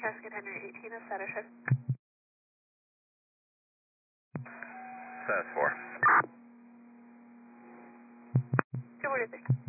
Casket Henry 18 is Satisfied. Satis 4. 243.